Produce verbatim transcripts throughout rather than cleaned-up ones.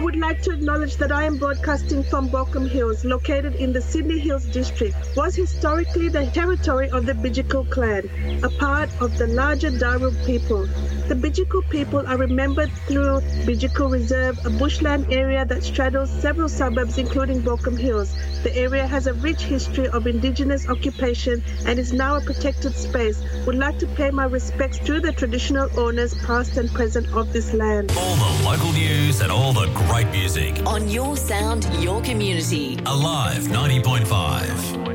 would like to acknowledge that I am broadcasting from Baulkham Hills, located in the Sydney Hills district. Was historically the territory of the Bidjigal clan, a part of the larger Darug people. The Bidjigal people are remembered through Bidjigal Reserve, a bushland area that straddles several suburbs including Baulkham Hills. The area has a rich history of Indigenous occupation and is now a protected space. Would like to pay my respects to the traditional owners past and present of this land. All the local news and all the great music. On your sound, your community. Alive ninety point five.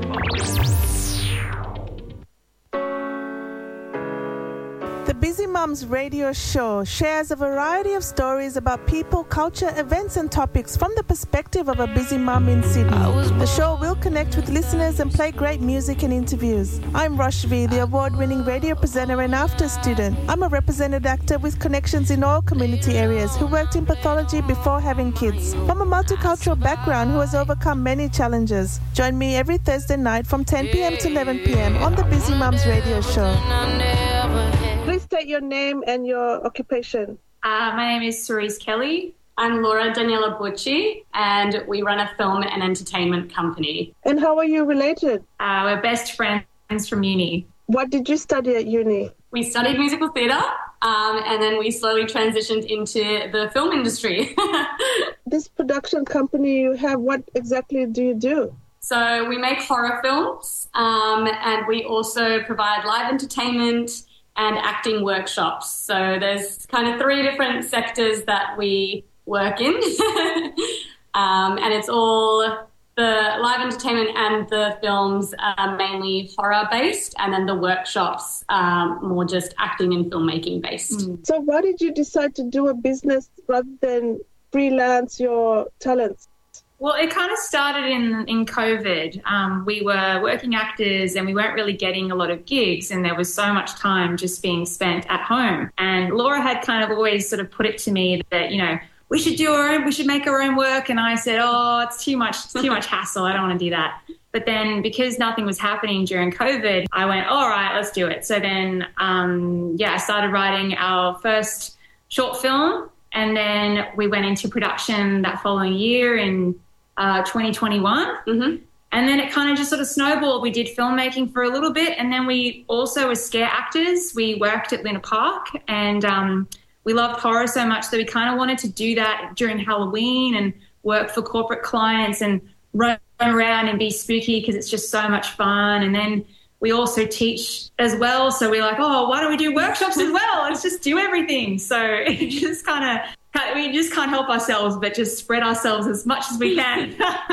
The Busy Mums radio show shares a variety of stories about people, culture, events and topics from the perspective of a busy mum in Sydney. The show will connect with listeners and play great music and interviews. I'm Roshvi, the award-winning radio presenter and after student. I'm a represented actor with connections in all community areas who worked in pathology before having kids. From a multicultural background who has overcome many challenges. Join me every Thursday night from ten p.m. to eleven p.m. on the Busy Mums radio show. Please state your name and your occupation. Uh, my name is Cerise Kelly. I'm Laura Daniela Bucci, and we run a film and entertainment company. And how are you related? Uh, we're best friends from uni. What did you study at uni? We studied musical theatre, um, and then we slowly transitioned into the film industry. This production company you have, what exactly do you do? So we make horror films, um, and we also provide live entertainment and acting workshops. So there's kind of three different sectors that we work in. um, and it's all the live entertainment and the films are mainly horror based, and then the workshops um, more just acting and filmmaking based. Mm. So why did you decide to do a business rather than freelance your talents? Well, it kind of started in, in COVID. Um, we were working actors and we weren't really getting a lot of gigs, and there was so much time just being spent at home. And Laura had kind of always sort of put it to me that, you know, we should do our own, we should make our own work. And I said, oh, it's too much, it's too much hassle. I don't want to do that. But then because nothing was happening during COVID, I went, all right, let's do it. So then, um, yeah, I started writing our first short film, and then we went into production that following year in Uh, twenty twenty-one. Mm-hmm. And then it kind of just sort of snowballed. We did filmmaking for a little bit, and then we also, as scare actors, we worked at Luna Park, and um, we loved horror so much that we kind of wanted to do that during Halloween and work for corporate clients and roam around and be spooky because it's just so much fun. And then we also teach as well, so we're like, oh, why don't we do workshops as well? Let's just do everything. So it just kind of we just can't help ourselves but just spread ourselves as much as we can.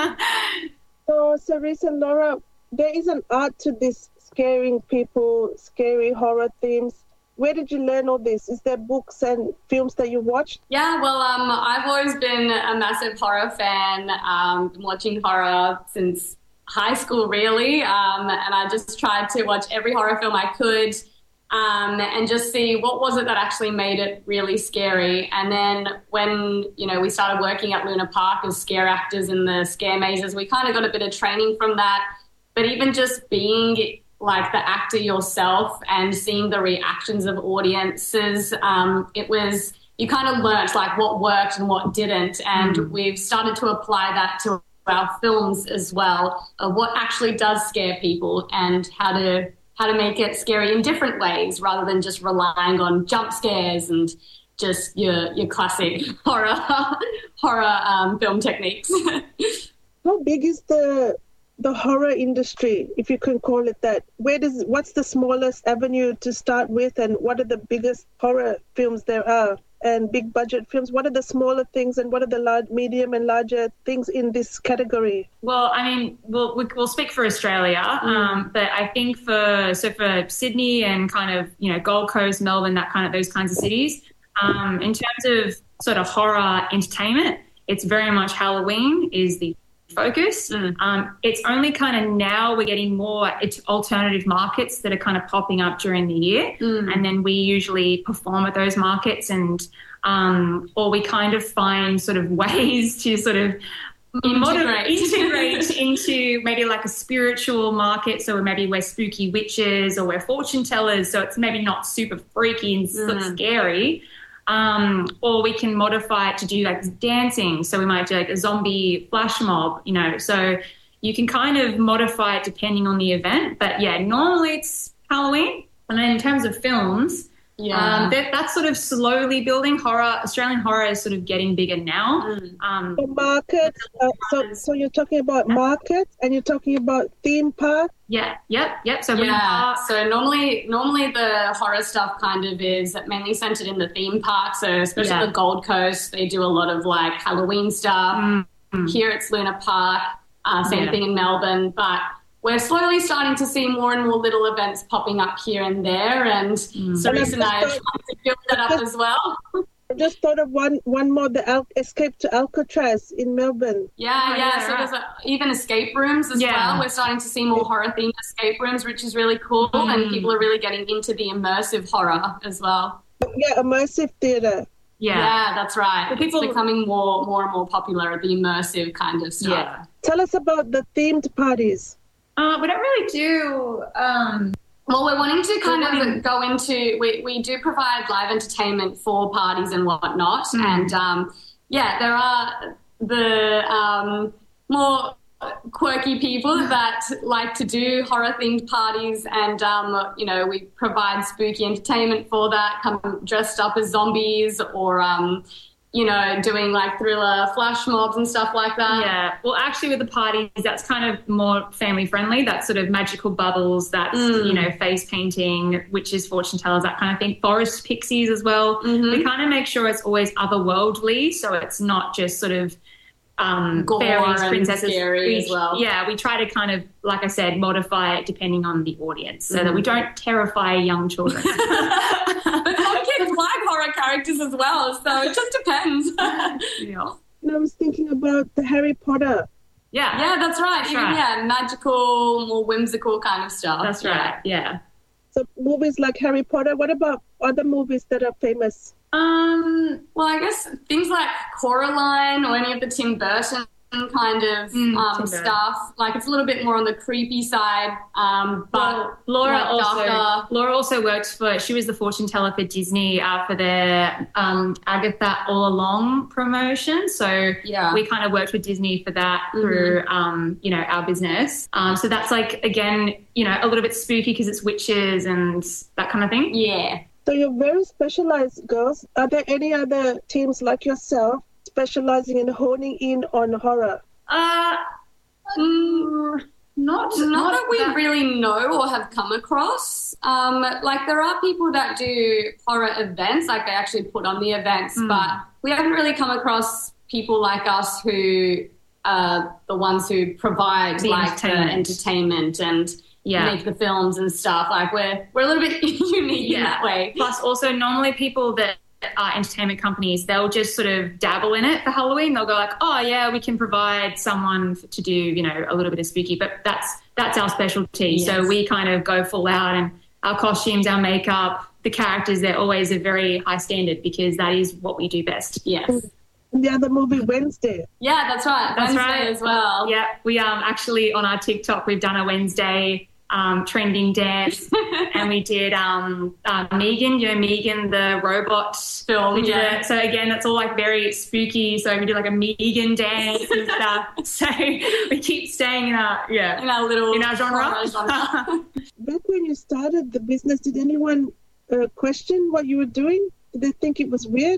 So, Cerise and Laura, there is an art to this scaring people, scary horror themes. Where did you learn all this? Is there books and films that you watched? Yeah, well, um, I've always been a massive horror fan, um, been watching horror since high school, really, um, and I just tried to watch every horror film I could, Um, and just see what was it that actually made it really scary. And then when, you know, we started working at Luna Park as scare actors in the scare mazes, we kind of got a bit of training from that. But even just being like the actor yourself and seeing the reactions of audiences, um, it was, you kind of learnt like what worked and what didn't. And mm. we've started to apply that to our films as well, of what actually does scare people and how to how to make it scary in different ways rather than just relying on jump scares and just your your classic horror horror um, film techniques. How big is the the horror industry, if you can call it that? Where does what's the smallest avenue to start with, and what are the biggest horror films there are? And big budget films, what are the smaller things and what are the large, medium and larger things in this category? Well, I mean, we'll, we'll speak for Australia, mm. um, but I think for, so for Sydney and kind of, you know, Gold Coast, Melbourne, that kind of, those kinds of cities, um, in terms of sort of horror entertainment, it's very much Halloween is the focus. Mm. Um, it's only kind of now we're getting more alternative markets that are kind of popping up during the year, mm. and then we usually perform at those markets, and um, or we kind of find sort of ways to sort of integrate, integrate into maybe like a spiritual market. So maybe we're spooky witches or we're fortune tellers, so it's maybe not super freaky and mm. scary. Um, or we can modify it to do like dancing. So we might do like a zombie flash mob, you know. So you can kind of modify it depending on the event. But yeah, normally it's Halloween. And then in terms of films, yeah, um, that, that's sort of slowly building. Horror, Australian horror is sort of getting bigger now. Mm. Um, So markets, uh, so, so you're talking about markets and you're talking about theme park? yeah, yep, yep. So we Yeah, are, so normally normally the horror stuff kind of is mainly centered in the theme park. So especially Yeah. the Gold Coast, they do a lot of like Halloween stuff. Mm-hmm. Here it's Luna Park, uh, same Yeah. thing in Melbourne. But we're slowly starting to see more and more little events popping up here and there. And Mm. Cerise and I are trying to build that up as well. I just thought of one one more, the Al- Escape to Alcatraz in Melbourne. Yeah, Oh, yeah. yeah, So right. there's a, even escape rooms as Yeah. well. We're starting to see more horror-themed escape rooms, which is really cool. Mm. And people are really getting into the immersive horror as well. Yeah, immersive theatre. yeah. Yeah, that's right. The people- It's becoming more, more and more popular, the immersive kind of stuff. Yeah. Tell us about the themed parties. Uh, we don't really do. Um, Well, we're wanting to kind We're wanting- of go into, we, we do provide live entertainment for parties and whatnot. Mm. And um, yeah, there are the um, more quirky people that like to do horror themed parties, and um, you know, we provide spooky entertainment for that, come dressed up as zombies, or um, you know, doing like thriller flash mobs and stuff like that. Yeah. Well, actually, with the parties, that's kind of more family friendly. That's sort of magical bubbles. That's, Mm. you know, face painting, witches, fortune tellers, that kind of thing. Forest pixies as well. Mhm. We kind of make sure it's always otherworldly. So it's not just sort of um, Gore fairies, and princesses. scary We- as well. Yeah. We try to kind of, like I said, modify it depending on the audience so Mm. that we don't terrify young children. But some kids like horror characters as well, so it just depends. yeah. And I was thinking about the Harry Potter. Yeah. Yeah, that's right. That's Even, right. yeah, magical, more whimsical kind of stuff. That's right. Yeah. So movies like Harry Potter. What about other movies that are famous? Um, Well, I guess things like Coraline or any of the Tim Burton kind of Mm, um, Tim Burton. stuff. Like, it's a little bit more on the creepy side, um, but Well, Laura like also darker. Laura also worked for, she was the fortune teller for Disney uh, for their um, Agatha All Along promotion. So Yeah. we kind of worked with Disney for that Mhm. through um, you know, our business. Um, so that's like, again, you know, a little bit spooky because it's witches and that kind of thing. Yeah. So you're very specialized, girls. Are there any other teams like yourself specializing in honing in on horror? Uh, mm, not Not that we really know or have come across. Um, like, there are people that do horror events, like they actually put on the events, Mm. but we haven't really come across people like us who are the ones who provide The like the entertainment. entertainment and Yeah. make the films and stuff. Like, we're we're a little bit unique in that way. Plus, also, normally people that are entertainment companies, they'll just sort of dabble in it for Halloween. They'll go like, oh, yeah, we can provide someone to do, you know, a little bit of spooky. But that's that's our specialty. Yes. So we kind of go full out, and our costumes, our makeup, the characters, they're always a very high standard because that is what we do best. Yes. The other movie, Wednesday. Yeah, that's right. That's Wednesday right. as well. Yeah, we um actually on our TikTok, we've done a Wednesday um, trending dance, and we did um, uh, Megan, you know, Megan the robot Film, We did yeah. it. So again, that's all like very spooky. So we did like a Megan dance and stuff. So we keep staying in our yeah In our little in our genre. horror genre. Back when you started the business, did anyone uh, question what you were doing? Did they think it was weird?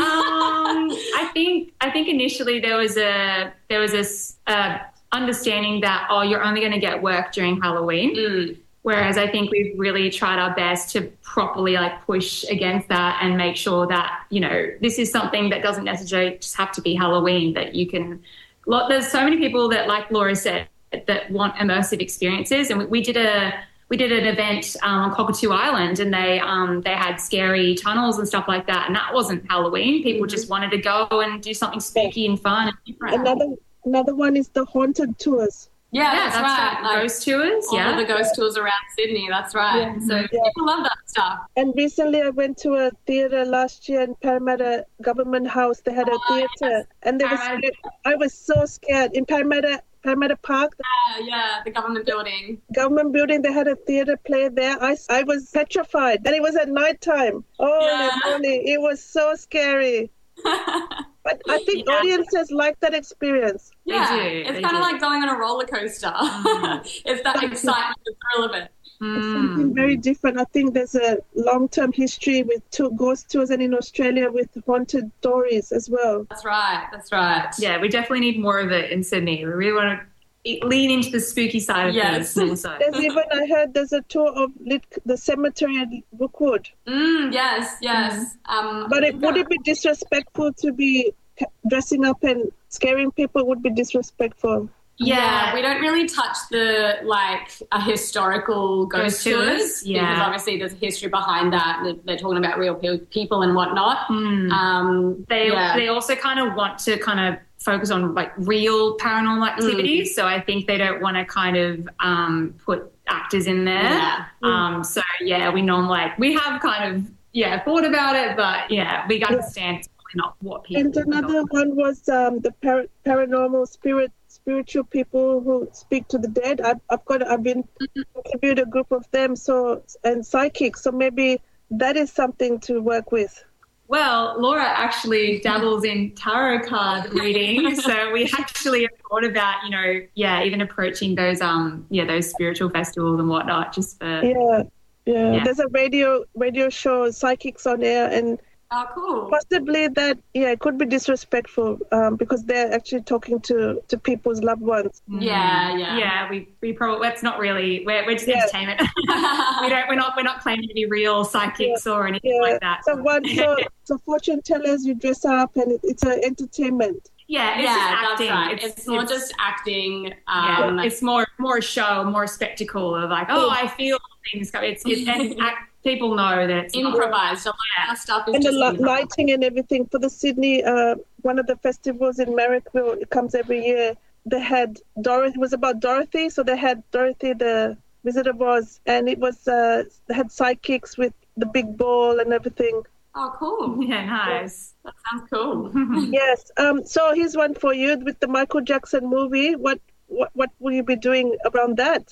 Um, I think I think initially there was a there was a s- uh, understanding that oh you're only going to get work during Halloween, Mm. whereas I think we've really tried our best to properly like push against that and make sure that you know this is something that doesn't necessarily just have to be Halloween, that you can. Lot, there's so many people that, like Laura said, that want immersive experiences, and we, we did a. We did an event um, on Cockatoo Island, and they um, they had scary tunnels and stuff like that, and that wasn't Halloween. People just wanted to go and do something spooky and fun and different. Another another one is the haunted tours. Yeah, yeah, that's, that's right. right. Like, Ghost tours, all yeah. of the ghost tours around Sydney, that's right. Yeah. So Yeah. people love that stuff. And recently I went to a theatre last year in Parramatta Government House. They had a Oh, theatre, yes. and they was Parramatta. I was so scared in Parramatta Parramatta Park. Yeah, yeah, the government building. Government building, they had a theatre play there. I, I was petrified. And it was at night time. Oh, Yeah. Holy, it was so scary. But I think Yeah. audiences like that experience. Yeah, do, it's they kind of do. like going on a roller coaster. It's that excitement, the thrill of it. It's something very different. I think there's a long-term history with two ghost tours, and in Australia with haunted stories as well. That's right, that's right. Yeah, we definitely need more of it in Sydney. We really want to lean into the spooky side of Yes. things also. There's even, I heard there's a tour of Lit- the cemetery at Brookwood. Mm, yes, yes. Um, But it, would it be disrespectful to be dressing up and scaring people? Would be disrespectful. Yeah, we don't really touch the like a historical ghost Ghost tours, tours yeah. because obviously there's a history behind that. They're, they're talking about real pe- people and whatnot. Um, They yeah. they also kind of want to kind of focus on like real paranormal activity. Mm. So I think they don't want to kind of um, put actors in there. Yeah. Um, so yeah, we normally like we have kind of yeah thought about it, but yeah, we understand it's probably not what people. And another one was um, the par- paranormal spirit, spiritual people who speak to the dead. I've, I've got, I've been interviewed a group of them. So and psychics. So maybe that is something to work with. Well, Laura actually dabbles in tarot card reading, so we actually have thought about, you know, yeah, even approaching those, um, yeah, those spiritual festivals and whatnot, just for Yeah, yeah. Yeah. There's a radio radio show, Psychics on Air, and Oh, cool. possibly that, yeah, it could be disrespectful um, because they're actually talking to, to people's loved ones. Yeah, yeah. yeah, we we probably that's not really we're we're just Yeah. entertainment. we don't we're not we're not claiming to be real psychics or anything Yeah. like that. So one, so, so fortune tellers, you dress up, and it, it's an entertainment. yeah, it's yeah, just that's acting. right. It's, more just acting. yeah, Um, it's more more a show, more a spectacle of like, oh, I feel things coming. It's, it's and act, people know that it's not- improvised. A lot of our stuff is And the just li- improvised. lighting and everything for the Sydney, uh, one of the festivals in Marrickville, it comes every year. They had Dorothy, it was about Dorothy, so they had Dorothy the Wizard of Oz, and it was, uh, they had psychics with the big ball and everything. Oh, cool. Yeah, nice. That sounds cool. Yes. Um. So here's one for you with the Michael Jackson movie. What what what will you be doing around that?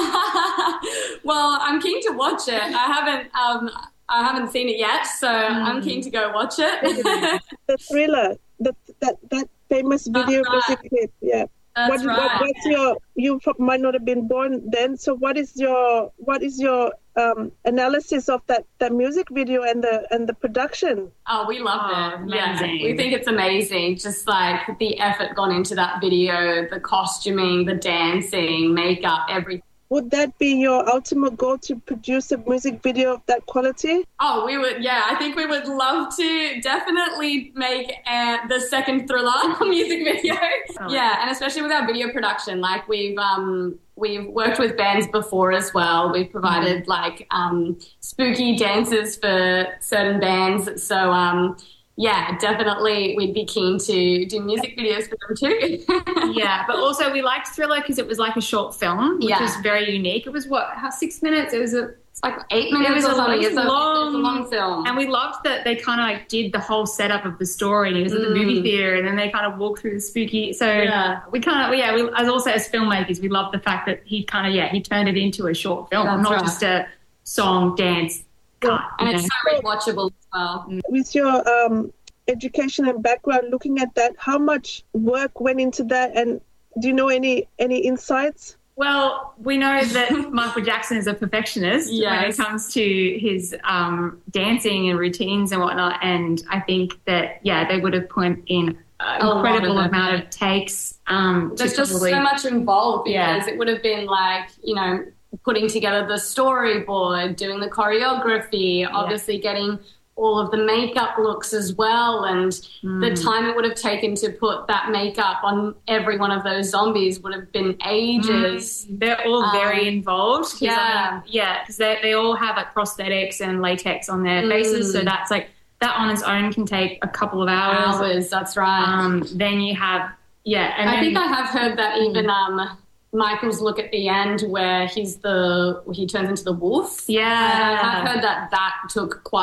Well, I'm keen to watch it. I haven't um I haven't seen it yet, so I'm keen to go watch it. The Thriller, the, that that famous video right. music clip. Yeah. That's what, right. what, what's your? You pro- might not have been born then. So what is your what is your um, analysis of that, that music video and the and the production? Oh, we love Oh, it. Yeah, amazing. we think it's amazing. Just like the effort gone into that video, the costuming, the dancing, makeup, everything. Would that be your ultimate goal to produce a music video of that quality? Oh, we would, yeah, I think we would love to definitely make uh, the second Thriller music video. Oh. Yeah, and especially with our video production, like we've um, we've worked with bands before as well. We've provided Mm-hmm. like um, spooky dances for certain bands. So um, yeah, definitely we'd be keen to do music videos for them too. Yeah, but also we liked Thriller because it was like a short film, which Yeah. was very unique. It was what, how six minutes? It was a, It's like eight minutes it was or a, something. it was It's a, long, it's a long film. and we loved that they kind of like did the whole setup of the story. And he was at the Mm. movie theater, and then they kind of walked through the spooky. So Yeah. we kind of, yeah, we, as also as filmmakers, we love the fact that he kind of, yeah, he turned it into a short film, That's not right. just a song, dance, cut. And you it's know. so rewatchable as well. With your um, education and background, looking at that, how much work went into that, and do you know any any insights? Well, we know that Michael Jackson is a perfectionist when it Yes. comes to his um, dancing and routines and whatnot. And I think that, yeah, they would have put in an A lot incredible of amount effort. of takes. Um, to There's just probably- so much involved because Yeah. it would have been like, you know, putting together the storyboard, doing the choreography, obviously getting all of the makeup looks as well, and the time it would have taken to put that makeup on every one of those zombies would have been ages. They're all very Um, involved. 'cause, yeah. I mean, yeah, because they, they all have like prosthetics and latex on their Mm. faces. So that's like, that on its own can take a couple of hours. Hours, that's right. Um, then you have, yeah. And I then, think I have heard that even um, Michael's look at the end where he's the he turns into the wolf. yeah. I have heard that that took quite a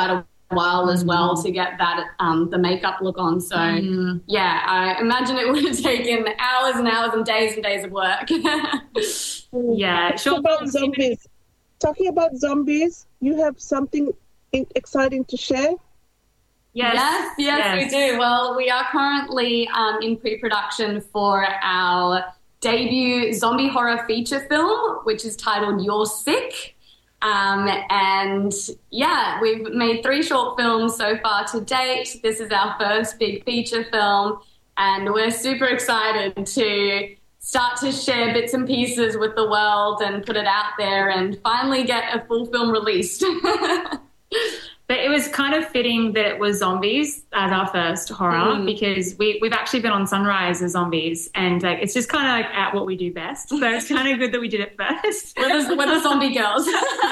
while as well to get that um, the makeup look on. So mm. yeah, I imagine it would have taken hours and hours and days and days of work. yeah, sure. About zombies. Talking about zombies, you have something exciting to share? Yes, yes, yes, yes, we do. Well, we are currently um, in pre-production for our debut zombie horror feature film, which is titled You're Sick. Um, and yeah, we've made three short films so far to date. This is our first big feature film, and we're super excited to start to share bits and pieces with the world and put it out there and finally get a full film released. But it was kind of fitting that it was zombies as our first horror mm. because we, we've actually been on Sunrise as zombies, and like, it's just kind of like at what we do best. So it's kind of good that we did it first. We're the, we're the zombie girls.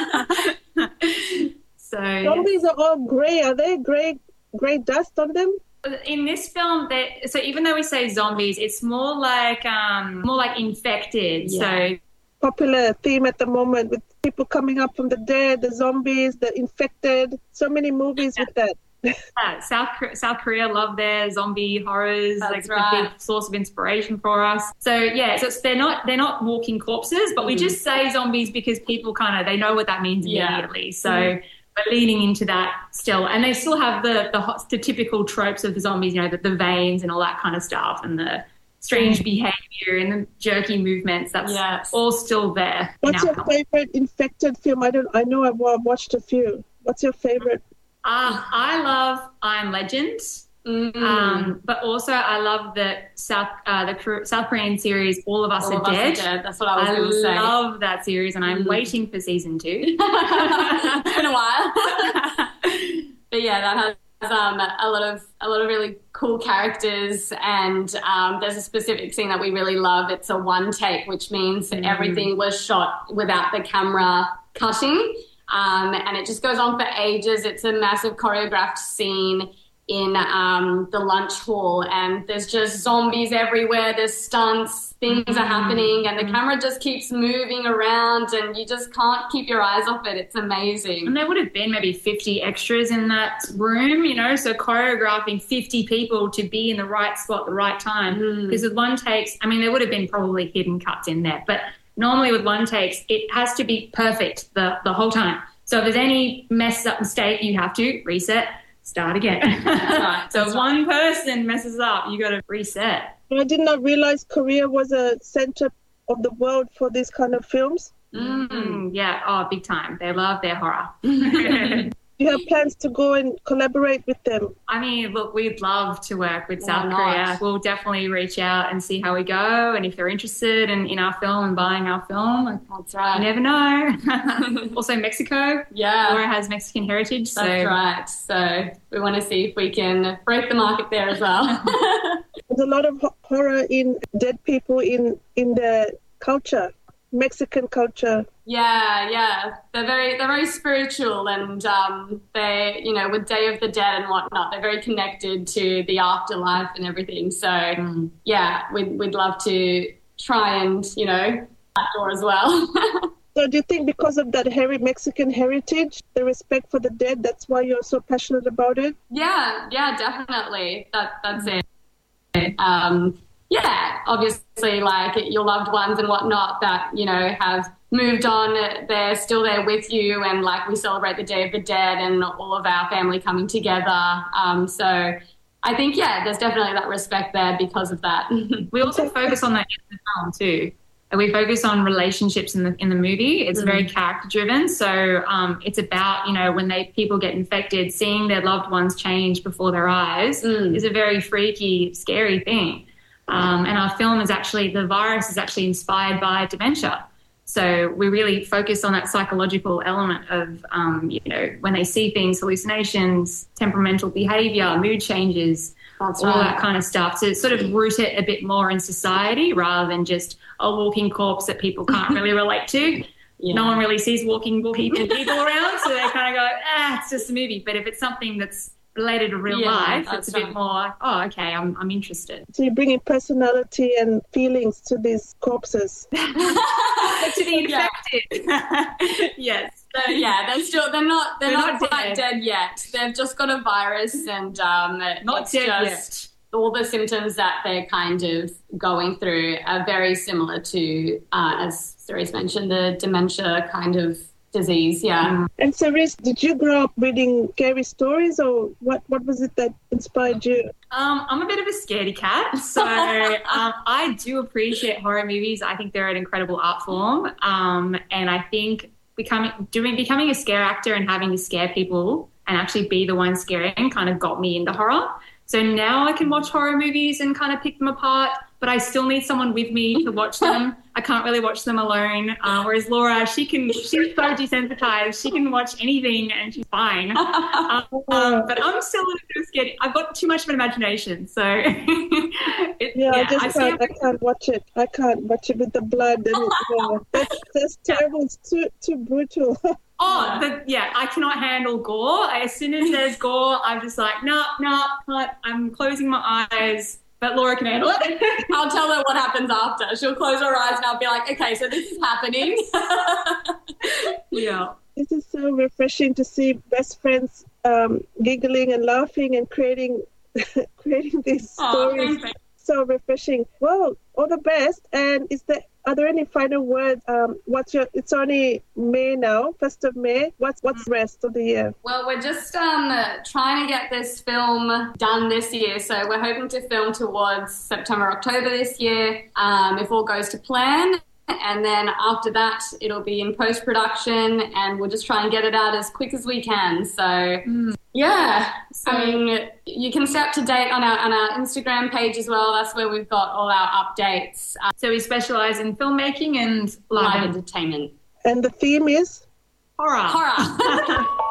So zombies are all grey. Are they grey, grey dust on them? In this film, that so even though we say zombies, it's more like um, more like infected. Yeah. So popular theme at the moment with people coming up from the dead, the zombies, the infected. So many movies yeah. with that. Yeah, South South Korea love their zombie horrors. That's like right. a big source of inspiration for us. So yeah, so it's, they're not they're not walking corpses, but mm. we just say zombies because people kind of they know what that means immediately. Yeah. So mm. we're leaning into that still, and they still have the the, hot, the typical tropes of the zombies, you know, the, the veins and all that kind of stuff, and the strange mm. behavior and the jerky movements. That's yes. all still there. What's your film. favorite infected film? I don't. I know I've watched a few. What's your favorite? Uh, I love I Am Legend, mm. um, but also I love the South uh, the South Korean series All of Us, All Are, of Dead. Us Are Dead. That's what I was going to say. I love that series, and I'm mm. waiting for season two. It's been a while, but yeah, that has. Um, a lot of a lot of really cool characters, and um, there's a specific scene that we really love. It's a one take, which means mm. everything was shot without the camera cutting, um, and it just goes on for ages. It's a massive choreographed scene in um, the lunch hall, and there's just zombies everywhere. There's stunts, things mm. are happening, and the camera just keeps moving around, and you just can't keep your eyes off it. It's amazing. And there would have been maybe fifty extras in that room, you know, so choreographing fifty people to be in the right spot at the right time. Mm. Because with one takes, I mean, there would have been probably hidden cuts in there, but normally with one takes, it has to be perfect the, the whole time. So if there's any messed up mistake, you have to reset, start again. That's right. So That's if one right. person messes up, you got to reset. I did not realize Korea was a center of the world for these kind of films. Mm, yeah, oh, big time. They love their horror. Do you have plans to go and collaborate with them? I mean, look, we'd love to work with Why South not? Korea. We'll definitely reach out and see how we go, and if they're interested in, in our film and buying our film. That's right. You never know. Also Mexico. Yeah. Laura has Mexican heritage. So. That's right. So we want to see if we can break the market there as well. There's a lot of horror in dead people in, in the culture, Mexican culture. Yeah, yeah. They're very they're very spiritual, and um, they, you know, with Day of the Dead and whatnot, they're very connected to the afterlife and everything. So mm. yeah, we'd we'd love to try and, you know, that door as well. So do you think because of that heri- Mexican heritage, the respect for the dead, that's why you're so passionate about it? Yeah, yeah, definitely. That that's it. Um, yeah, obviously, like your loved ones and whatnot that, you know, have moved on, they're still there with you, and like we celebrate the Day of the Dead and all of our family coming together. Um, so I think, yeah, there's definitely that respect there because of that. We also focus on that in the film too. We focus on relationships in the in the movie. It's mm. very character driven. So um, it's about, you know, when they people get infected, seeing their loved ones change before their eyes mm. is a very freaky, scary thing. Um, and our film is actually, the virus is actually inspired by dementia. So we really focus on that psychological element of, um, you know, when they see things, hallucinations, temperamental behaviour, mood changes, That's all right. that kind of stuff. To sort of root it a bit more in society rather than just a walking corpse that people can't really relate to. Yeah. No one really sees walking people, people around, so they kind of go, ah, it's just a movie. But if it's something that's related to real yeah, life, it's a right. bit more, oh, okay, I'm I'm interested. So you bring in personality and feelings to these corpses. To the infected. Yes. They're, yeah, they're still they're not they're, they're not, not quite dead. dead yet. They've just got a virus, and um, not it's dead just yet. All the symptoms that they're kind of going through are very similar to, uh, as Cerise mentioned, the dementia kind of disease. Yeah. And Cerise, did you grow up reading scary stories, or what? What was it that inspired you? Um, I'm a bit of a scaredy cat, so um, I do appreciate horror movies. I think they're an incredible art form, um, and I think becoming doing becoming a scare actor and having to scare people and actually be the one scaring kind of got me into horror. So now I can watch horror movies and kind of pick them apart, but I still need someone with me to watch them. I can't really watch them alone. Uh, whereas Laura, she can, she's so desensitized. She can watch anything and she's fine. Um, um, but I'm still a little bit scared. I've got too much of an imagination. So it, yeah, yeah, I just I, can't, I can't watch it. I can't watch it with the blood. And yeah, that's, that's terrible. It's too, too brutal. Oh, the, yeah, I cannot handle gore. As soon as there's gore, I'm just like, no, no, can't. I'm closing my eyes. But Laura can handle it. I'll tell her what happens after. She'll close her eyes and I'll be like, okay, so this is happening. Yeah. This is so refreshing to see best friends um, giggling and laughing and creating creating these Oh, stories. thanks. So refreshing. Well, all the best. And is there are there any final words? Um, what's your? It's only May now, first of May. What's what's the rest of the year? Well, we're just um, trying to get this film done this year. So we're hoping to film towards September, October this year, um, if all goes to plan. And then after that, it'll be in post-production, and we'll just try and get it out as quick as we can. So, mm. yeah, so, I mean, you can stay up to date on our on our Instagram page as well. That's where we've got all our updates. Um, So we specialise in filmmaking and live live entertainment. And the theme is horror. Horror.